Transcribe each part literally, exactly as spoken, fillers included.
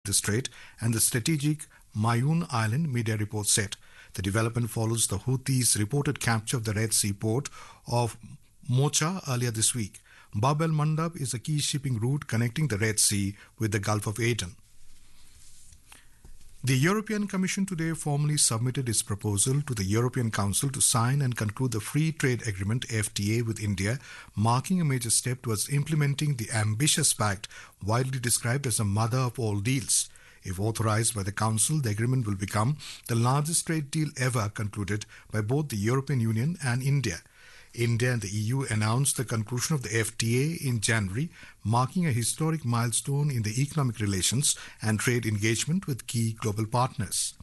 the Strait and the strategic Mayun Island, media reports said. The development follows the Houthis' reported capture of the Red Sea port of Mocha earlier this week. Bab el-Mandab is a key shipping route connecting the Red Sea with the Gulf of Aden. The European Commission today formally submitted its proposal to the European Council to sign and conclude the Free Trade Agreement F T A with India, marking a major step towards implementing the ambitious pact widely described as the mother of all deals. If authorized by the Council, the agreement will become the largest trade deal ever concluded by both the European Union and India. India and the E U announced the conclusion of the F T A in January, marking a historic milestone in the economic relations and trade engagement with key global partners.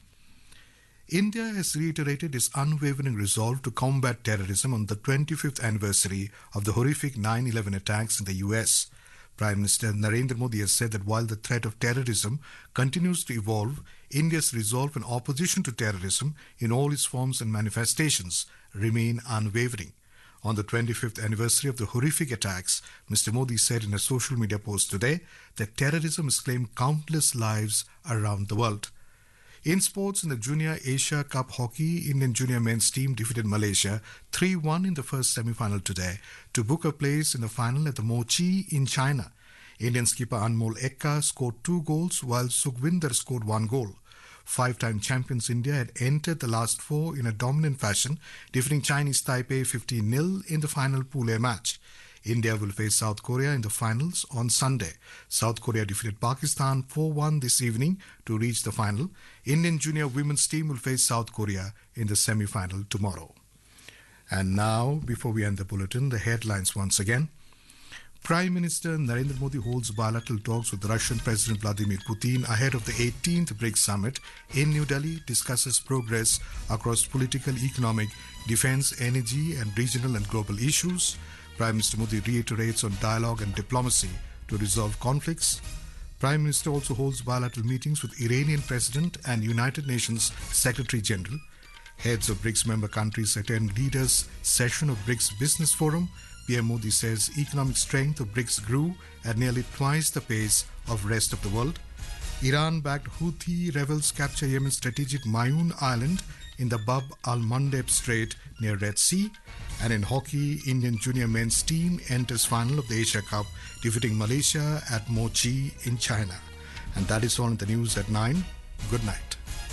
India has reiterated its unwavering resolve to combat terrorism on the twenty-fifth anniversary of the horrific nine eleven attacks in the U S. Prime Minister Narendra Modi has said that while the threat of terrorism continues to evolve, India's resolve in opposition to terrorism in all its forms and manifestations remain unwavering. On the twenty-fifth anniversary of the horrific attacks, Mister Modi said in a social media post today that terrorism has claimed countless lives around the world. In sports, in the Junior Asia Cup Hockey, Indian junior men's team defeated Malaysia three one in the first semi-final today to book a place in the final at the Mochi in China. Indian skipper Anmol Ekka scored two goals while Sukhvinder scored one goal. Five-time champions India had entered the last four in a dominant fashion, defeating Chinese Taipei fifteen nil in the final Pool A match. India will face South Korea in the finals on Sunday. South Korea defeated Pakistan four one this evening to reach the final. Indian junior women's team will face South Korea in the semi-final tomorrow. And now, before we end the bulletin, the headlines once again. Prime Minister Narendra Modi holds bilateral talks with Russian President Vladimir Putin ahead of the eighteenth BRICS summit in New Delhi, discusses progress across political, economic, defense, energy and regional and global issues. Prime Minister Modi reiterates on dialogue and diplomacy to resolve conflicts. Prime Minister also holds bilateral meetings with Iranian President and United Nations Secretary General. Heads of BRICS member countries attend leaders' session of BRICS Business Forum. P M Modi says economic strength of BRICS grew at nearly twice the pace of rest of the world. Iran-backed Houthi rebels capture Yemen's strategic Mayun Island in the Bab al-Mandeb Strait near Red Sea. And in hockey, Indian junior men's team enters final of the Asia Cup, defeating Malaysia at Mochi in China. And that is all in the news at nine. Good night.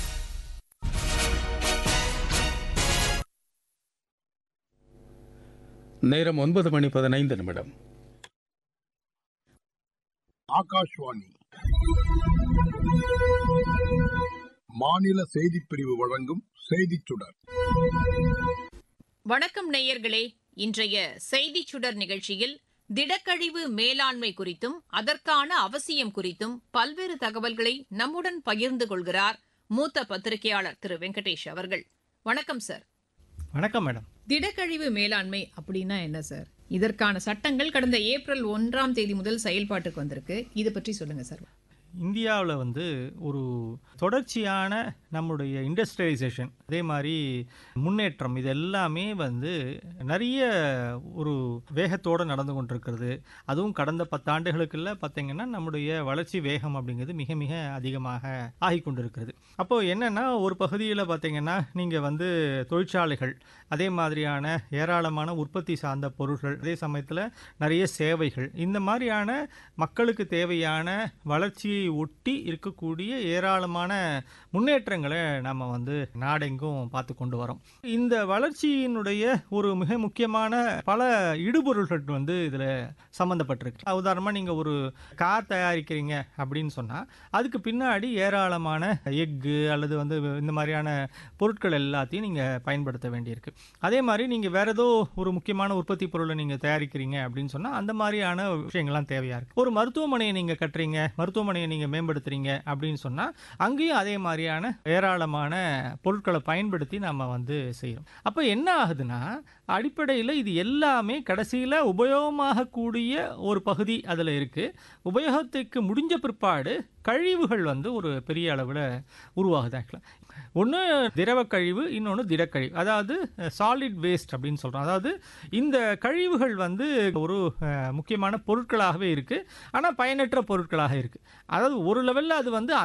நேரம் ஒன்பது மணி பதினைந்து நிமிடம். ஆகாஷ்வாணி மாநில செய்திப் பிரிவு வழங்கும் செய்திச் சுடர். வணக்கம் நேயர்களே, இன்றைய செய்திச் சுடர் நிகழ்ச்சியில் திடக்கழிவு மேலாண்மை குறித்தும் அதற்கான அவசியம் குறித்தும் பல்வேறு தகவல்களை நம்முடன் பகிர்ந்து கொள்கிறார் மூத்த பத்திரிகையாளர் திரு வெங்கடேஷ் அவர்கள். வணக்கம் சார். வணக்கம் மேடம். திடக்கழிவு மேலாண்மை அப்படின்னா என்ன சார்? இதற்கான சட்டங்கள் கடந்த ஏப்ரல் ஒன்றாம் தேதி முதல் செயல்பாட்டுக்கு வந்திருக்கு. இதை பற்றி சொல்லுங்க சார். இந்தியாவில் வந்து ஒரு தொடர்ச்சியான நம்முடைய இண்டஸ்ட்ரியலைசேஷன், அதே மாதிரி முன்னேற்றம், இது எல்லாமே வந்து நிறைய ஒரு வேகத்தோடு நடந்து கொண்டிருக்கிறது. அதுவும் கடந்த பத்தாண்டுகளுக்குள்ள பார்த்தீங்கன்னா நம்முடைய வளர்ச்சி வேகம் அப்படிங்கிறது மிக மிக அதிகமாக ஆகி கொண்டிருக்கிறது. அப்போது என்னென்னா, ஒரு பகுதியில் பார்த்தீங்கன்னா நீங்கள் வந்து தொழிற்சாலைகள், அதே மாதிரியான ஏராளமான உற்பத்தி சார்ந்த பொருட்கள், அதே சமயத்தில் நிறைய சேவைகள், இந்த மாதிரியான மக்களுக்கு தேவையான வளர்ச்சியை ஒட்டி இருக்கக்கூடிய ஏராளமான முன்னேற்றங்களை நம்ம வந்து நாடெங்கும் பார்த்து கொண்டு வரோம். இந்த வளர்ச்சியினுடைய ஒரு மிக முக்கியமான பல இடுபொருள்கள் வந்து இதில் சம்மந்தப்பட்டிருக்கு. உதாரணமாக நீங்கள் ஒரு கார் தயாரிக்கிறீங்க அப்படின்னு சொன்னால் அதுக்கு பின்னாடி ஏராளமான எக்கு அல்லது வந்து இந்த மாதிரியான பொருட்கள் எல்லாத்தையும் நீங்கள் பயன்படுத்த வேண்டியிருக்கு. அதே மாதிரி நீங்கள் வேற ஏதோ ஒரு முக்கியமான உற்பத்தி பொருளை நீங்கள் தயாரிக்கிறீங்க அப்படின்னு சொன்னால் அந்த மாதிரியான விஷயங்கள்லாம் தேவையாக இருக்குது. ஒரு மருத்துவமனையை நீங்கள் கட்டுறீங்க, மருத்துவமனையை நீங்கள் மேம்படுத்துறீங்க அப்படின்னு சொன்னால் அங்கேயும் அதே மாதிரியான ஏராளமான பொருட்களை பயன்படுத்தி நம்ம வந்து செய்கிறோம். அப்போ என்ன ஆகுதுன்னா, அடிப்படையில் இது எல்லாமே கடைசியில் உபயோகமாகக்கூடிய ஒரு பகுதி அதில் இருக்குது. உபயோகத்துக்கு முடிஞ்ச பிற்பாடு கழிவுகள் வந்து ஒரு பெரிய அளவில் உருவாகுது. ஆக்சுவலாக ஒன்று திரவ கழிவு, இன்னொன்று திடக்கழிவு, அதாவது சாலிட் வேஸ்ட் அப்படின்னு சொல்கிறோம். அதாவது இந்த கழிவுகள் வந்து ஒரு முக்கியமான பொருட்களாகவே இருக்குது, ஆனால் பயனற்ற பொருட்களாக இருக்குது. அதாவது ஒரு லெவலில் அது வந்து